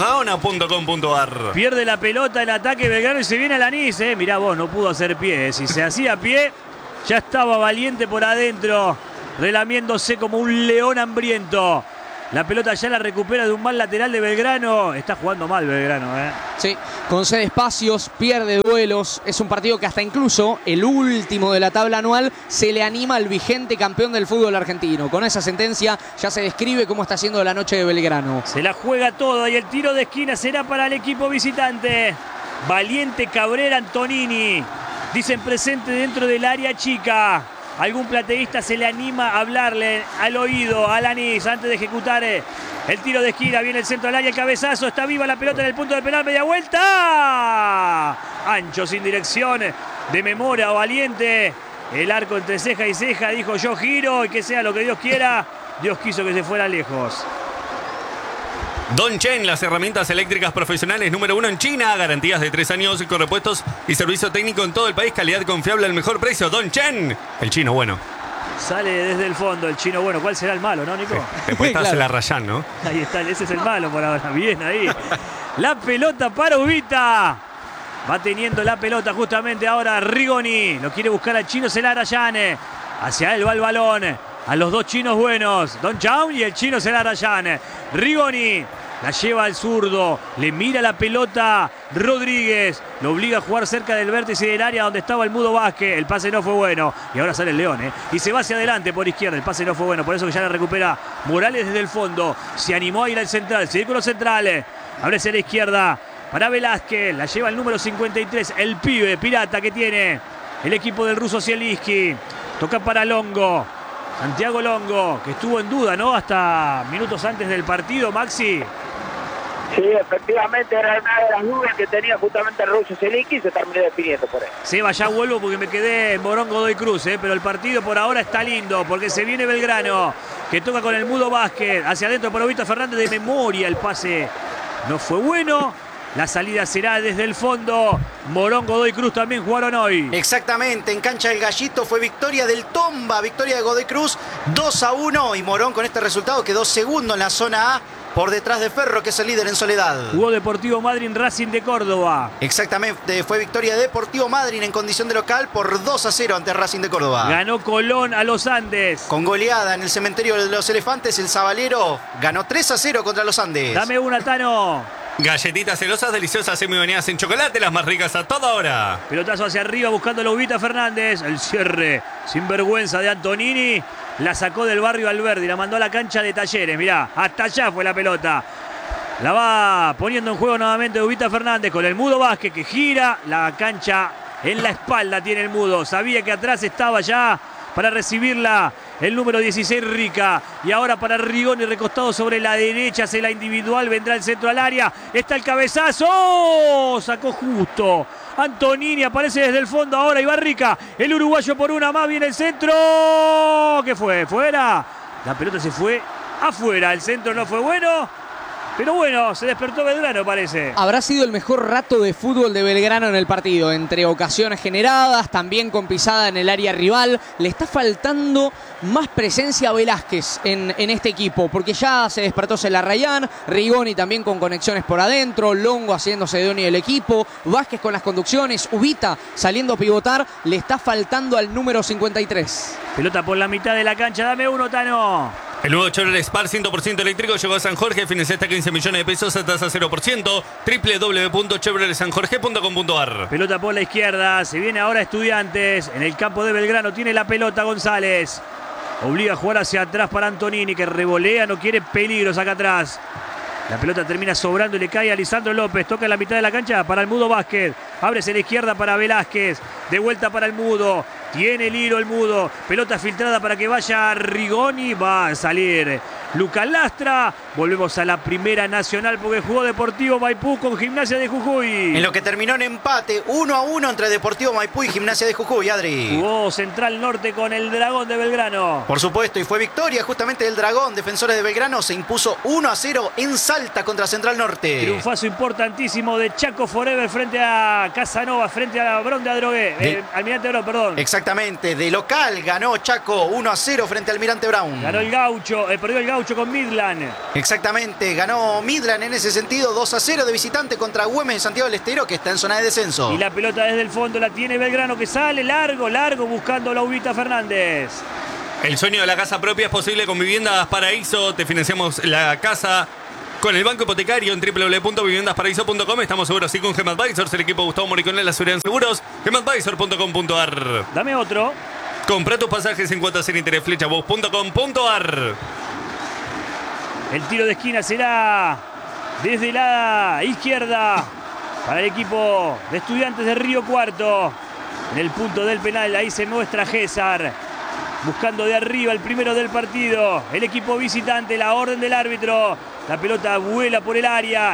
Sanitariogaona.com.ar. Pierde la pelota en ataque Belgrano y se viene al Anís, ¿eh? Mirá vos, no pudo hacer pie, ¿eh? Si se hacía pie, ya estaba Valiente por adentro, relamiéndose como un león hambriento. La pelota ya la recupera de un mal lateral de Belgrano. Está jugando mal Belgrano, ¿eh? Sí, concede espacios, pierde duelos. Es un partido que hasta incluso el último de la tabla anual se le anima al vigente campeón del fútbol argentino. Con esa sentencia ya se describe cómo está siendo la noche de Belgrano. Se la juega todo y el tiro de esquina será para el equipo visitante. Valiente, Cabrera, Antonini. Dicen presente dentro del área chica. Algún plateísta se le anima a hablarle al oído a Lanís antes de ejecutar el tiro de esquina. Viene el centro del área, el cabezazo. Está viva la pelota en el punto de penal. Media vuelta. Ancho, sin dirección. De memoria, Valiente. El arco entre ceja y ceja. Dijo: yo giro y que sea lo que Dios quiera. Dios quiso que se fuera lejos. Dongchen, las herramientas eléctricas profesionales número 1 en China. Garantías de 3 años con repuestos y servicio técnico en todo el país. Calidad confiable al mejor precio. Dongchen, el chino bueno. Sale desde el fondo el chino bueno. ¿Cuál será el malo, no, Nico? Después está Claro. la Rayán, ¿no? Ahí está, ese es el malo por ahora. Bien ahí. La pelota para Ubita. Va teniendo la pelota justamente ahora Rigoni. Lo quiere buscar al chino Celarayán. Hacia él va el balón. A los dos chinos buenos. Don Chaun y el chino Celarayán. Rigoni. La lleva al zurdo, le mira la pelota Rodríguez, lo obliga a jugar cerca del vértice del área donde estaba el Mudo Vázquez. El pase no fue bueno y ahora sale el León, ¿eh? Y se va hacia adelante por izquierda. El pase no fue bueno, por eso que ya la recupera Morales desde el fondo. Se animó a ir al central, círculo central. Abre hacia la izquierda para Velázquez, la lleva el número 53, el pibe Pirata que tiene el equipo del ruso Zielinski. Toca para Longo. Santiago Longo, que estuvo en duda, ¿no? Hasta minutos antes del partido, Maxi. Sí, efectivamente era una de las dudas que tenía justamente el ruso Zielinski y se terminó definiendo por él. Seba, ya vuelvo porque me quedé en Morón Godoy Cruz, pero el partido por ahora está lindo porque se viene Belgrano, que toca con el Mudo Vázquez, hacia adentro por Ubita Fernández, de memoria el pase no fue bueno. La salida será desde el fondo. Morón Godoy Cruz también jugaron hoy. Exactamente, en cancha del Gallito fue victoria del Tomba, victoria de Godoy Cruz 2-1 y Morón con este resultado quedó segundo en la zona A por detrás de Ferro, que es el líder en Soledad. Jugó Deportivo Madryn Racing de Córdoba. Exactamente, fue victoria de Deportivo Madryn en condición de local por 2-0 ante Racing de Córdoba. Ganó Colón a los Andes. Con goleada en el cementerio de los Elefantes, el Sabalero ganó 3-0 contra los Andes. Dame una, Tano. Galletitas celosas, deliciosas, semi-bañadas en chocolate, las más ricas a toda hora. Pelotazo hacia arriba buscando a Ubita Fernández. El cierre sin vergüenza de Antonini. La sacó del barrio Alberdi, la mandó a la cancha de Talleres. Mirá, hasta allá fue la pelota. La va poniendo en juego nuevamente Ubita Fernández con el Mudo Vázquez que gira. La cancha en la espalda tiene el Mudo. Sabía que atrás estaba ya para recibirla el número 16 Rica. Y ahora para Rigoni, recostado sobre la derecha, hace la individual, vendrá el centro al área. Está el cabezazo. ¡Oh! Sacó justo. Antonini aparece desde el fondo ahora y va Rica. El uruguayo por una más, viene el centro. ¿Qué fue? ¿Fuera? La pelota se fue afuera. El centro no fue bueno. Pero bueno, se despertó Belgrano, parece. Habrá sido el mejor rato de fútbol de Belgrano en el partido, entre ocasiones generadas, también con pisada en el área rival. Le está faltando más presencia a Velázquez en este equipo, porque ya se despertó Celarrayán, Rigoni también con conexiones por adentro, Longo haciéndose de dueño del equipo, Vázquez con las conducciones, Ubita saliendo a pivotar. Le está faltando al número 53. Pelota por la mitad de la cancha, dame uno, Tano. El nuevo Chevrolet Spark 100% eléctrico llegó a San Jorge, financia hasta 15 millones de pesos a tasa 0%, www.chevroletsanjorge.com.ar. Pelota por la izquierda, se viene ahora Estudiantes, en el campo de Belgrano, tiene la pelota González. Obliga a jugar hacia atrás para Antonini, que revolea, no quiere peligros acá atrás. La pelota termina sobrando y le cae a Lisandro López. Toca en la mitad de la cancha para el Mudo Vázquez. Ábrese a la izquierda para Velázquez. De vuelta para el Mudo. Tiene el hilo el Mudo. Pelota filtrada para que vaya Rigoni. Va a salir Lucas Lastra. Volvemos a la Primera Nacional porque jugó Deportivo Maipú con Gimnasia de Jujuy. En lo que terminó en empate 1-1 entre Deportivo Maipú y Gimnasia de Jujuy, Adri. Jugó Central Norte con el Dragón de Belgrano. Por supuesto, y fue victoria justamente del Dragón. Defensores de Belgrano se impuso 1-0 en Salta contra Central Norte. Triunfazo importantísimo de Chaco Forever frente a Casanova, frente a Brón de Adrogué. Almirante Brown, perdón. Exactamente, de local ganó Chaco 1-0 frente al Almirante Brown. Ganó el Gaucho, perdió el Gaucho con Midland. Exactamente, ganó Midland en ese sentido 2-0 de visitante contra Güemes de Santiago del Estero, que está en zona de descenso. Y la pelota desde el fondo la tiene Belgrano, que sale largo buscando la Ubita Fernández. El sueño de la casa propia es posible con Viviendas Paraíso. Te financiamos la casa con el banco hipotecario en www.viviendasparaíso.com. Estamos seguros, sí, con Gem Advisors, el equipo Gustavo Moricone, la seguridad en seguros. gemadvisor.com.ar. Dame otro. Compra tus pasajes en cuotas sin interés, flechabus.com.ar. El tiro de esquina será desde la izquierda para el equipo de Estudiantes de Río Cuarto. En el punto del penal, ahí se muestra Gésar. Buscando de arriba el primero del partido. El equipo visitante, la orden del árbitro. La pelota vuela por el área.